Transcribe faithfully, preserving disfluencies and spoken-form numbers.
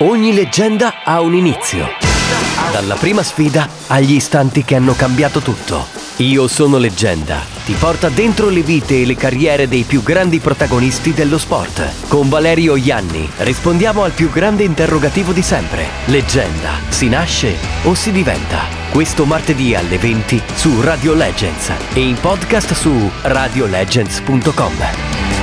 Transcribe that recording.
Ogni leggenda ha un inizio. Dalla prima sfida agli istanti che hanno cambiato tutto. Io sono Leggenda ti porta dentro le vite e le carriere dei più grandi protagonisti dello sport. Con Valerio Ianni rispondiamo al più grande interrogativo di sempre. Leggenda, si nasce o si diventa? Questo martedì alle venti su Radio Legends e in podcast su radio legends punto com.